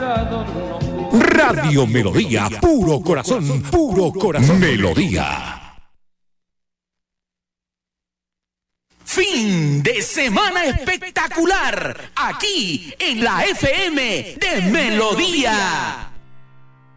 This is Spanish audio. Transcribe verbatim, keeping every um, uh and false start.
Radio Melodía, puro corazón, puro corazón. Melodía. Fin de semana espectacular, aquí en la F M de Melodía.